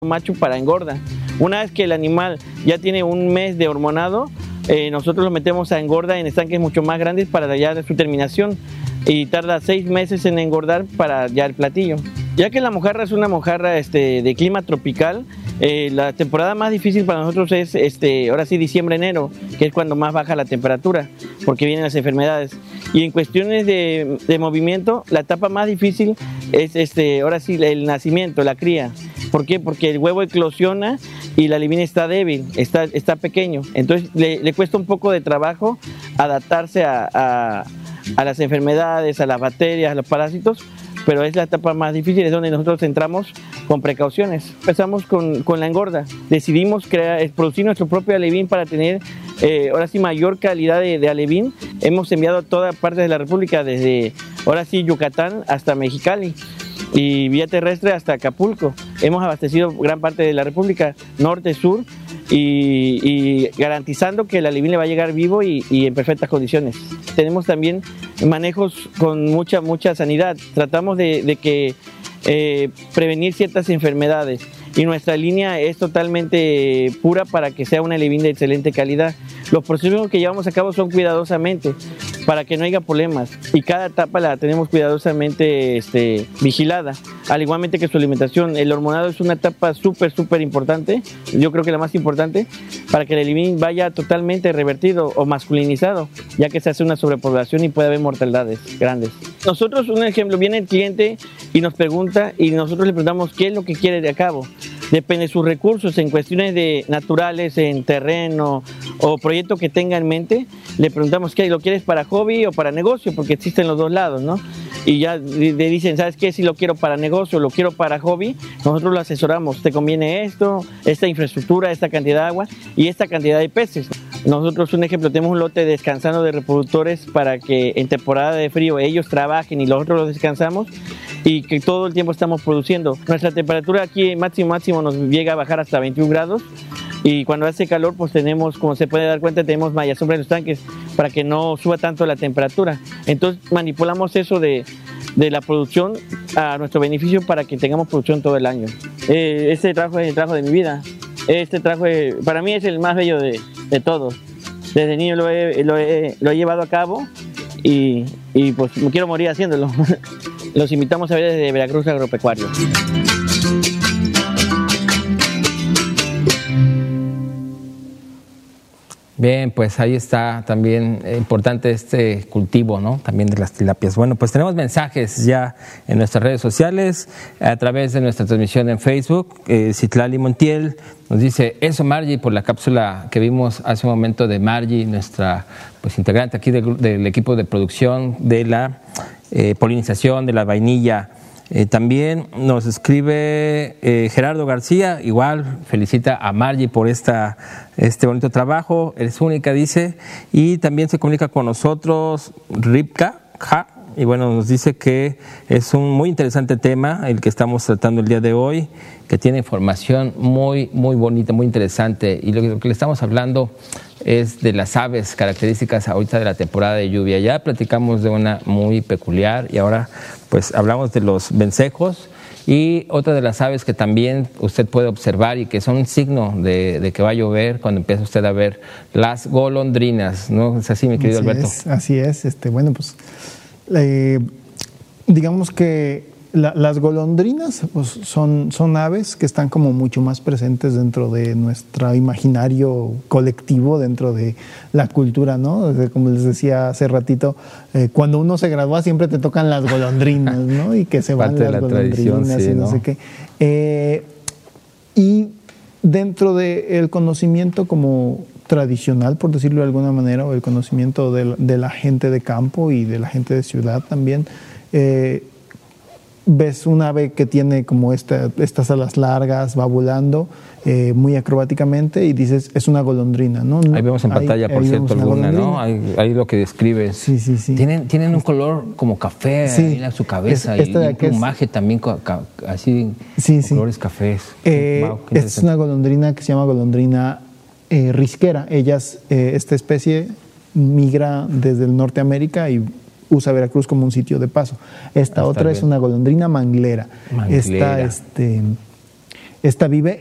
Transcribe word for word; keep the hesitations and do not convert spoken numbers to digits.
macho para engorda. Una vez que el animal ya tiene un mes de hormonado, eh, nosotros lo metemos a engorda en estanques mucho más grandes para ya su terminación, y tarda seis meses en engordar para ya el platillo. Ya que la mojarra es una mojarra este, de clima tropical, eh, la temporada más difícil para nosotros es este, ahora sí diciembre-enero, que es cuando más baja la temperatura, porque vienen las enfermedades. Y en cuestiones de, de movimiento, la etapa más difícil es este, ahora sí el nacimiento, la cría. ¿Por qué? Porque el huevo eclosiona y la alevina está débil, está, está pequeño. Entonces le, le cuesta un poco de trabajo adaptarse a, a, a las enfermedades, a las bacterias, a los parásitos, pero es la etapa más difícil, es donde nosotros entramos con precauciones. Empezamos con, con la engorda, decidimos crear, producir nuestro propio alevín para tener eh, ahora sí mayor calidad de, de alevín. Hemos enviado a toda parte de la República, desde ahora sí Yucatán hasta Mexicali, y vía terrestre hasta Acapulco. Hemos abastecido gran parte de la República, norte, sur, y, y garantizando que el alevín le va a llegar vivo y, y en perfectas condiciones. Tenemos también manejos con mucha, mucha sanidad. Tratamos de, de que eh, prevenir ciertas enfermedades, y nuestra línea es totalmente pura para que sea un alevín de excelente calidad. Los procesos que llevamos a cabo son cuidadosamente para que no haya problemas, y cada etapa la tenemos cuidadosamente este, vigilada, al igualmente que su alimentación. El hormonado es una etapa súper, súper importante, yo creo que la más importante, para que el alevín vaya totalmente revertido o masculinizado, ya que se hace una sobrepoblación y puede haber mortalidades grandes. Nosotros, un ejemplo, viene el cliente y nos pregunta, y nosotros le preguntamos qué es lo que quiere de a cabo. Depende de sus recursos, en cuestiones de naturales, en terreno o proyecto que tenga en mente, le preguntamos qué, ¿lo quieres para hobby o para negocio? Porque existen los dos lados, ¿no? Y ya le dicen, ¿sabes qué? Si lo quiero para negocio, lo quiero para hobby, nosotros lo asesoramos. ¿Te conviene esto, esta infraestructura, esta cantidad de agua y esta cantidad de peces? Nosotros, un ejemplo, tenemos un lote descansando de reproductores para que en temporada de frío ellos trabajen y nosotros los descansamos, y que todo el tiempo estamos produciendo. Nuestra temperatura aquí máximo máximo nos llega a bajar hasta veintiún grados, y cuando hace calor pues tenemos, como se puede dar cuenta, tenemos malla sombra en los tanques para que no suba tanto la temperatura. Entonces manipulamos eso de, de la producción a nuestro beneficio para que tengamos producción todo el año. Eh, este trabajo es el trabajo de mi vida. Este trabajo es, para mí es el más bello de, de todos. Desde niño lo he, lo he, lo he llevado a cabo, y, y pues me quiero morir haciéndolo. Los invitamos a ver desde Veracruz Agropecuario. Bien, pues ahí está también importante este cultivo, ¿no? También de las tilapias. Bueno, pues tenemos mensajes ya en nuestras redes sociales, a través de nuestra transmisión en Facebook. Eh, Citlali Montiel nos dice, eso Margie, por la cápsula que vimos hace un momento de Margie, nuestra pues integrante aquí de, del equipo de producción de la eh, polinización de la vainilla. Eh, también nos escribe eh, Gerardo García, igual felicita a Margie por esta, este bonito trabajo, eres única, dice, y también se comunica con nosotros Ripka, ja, y bueno, nos dice que es un muy interesante tema el que estamos tratando el día de hoy, que tiene información muy, muy bonita, muy interesante, y lo que, lo que le estamos hablando es de las aves características ahorita de la temporada de lluvia. Ya platicamos de una muy peculiar y ahora pues hablamos de los vencejos, y otra de las aves que también usted puede observar y que son un signo de, de que va a llover cuando empieza usted a ver las golondrinas, ¿no? ¿Es así, mi querido así Alberto? Es, así es. Este, bueno, pues eh, digamos que La, las golondrinas pues, son, son aves que están como mucho más presentes dentro de nuestro imaginario colectivo, dentro de la cultura, ¿no? Desde, como les decía hace ratito, eh, cuando uno se gradúa siempre te tocan las golondrinas, ¿no? Y que se van las golondrinas, sí, y no, no sé qué. Eh, y dentro del conocimiento como tradicional, por decirlo de alguna manera, o el conocimiento de, de la gente de campo y de la gente de ciudad también, eh, ves un ave que tiene como esta, estas alas largas, va volando eh, muy acrobáticamente, y dices, es una golondrina, ¿no? Ahí vemos en pantalla, ahí, por ahí cierto, alguna, ¿no? Ahí, ahí lo que describes. Sí, sí, sí. Tienen, tienen un color como café, sí, en su cabeza, es, y, y un plumaje es, también así, sí, con sí, colores cafés. Eh, wow, es una golondrina que se llama golondrina eh, risquera. Ellas, eh, esta especie migra desde el Norteamérica y usa Veracruz como un sitio de paso. Esta Hasta otra bien. Es una golondrina manglera. manglera. Esta, este, Esta vive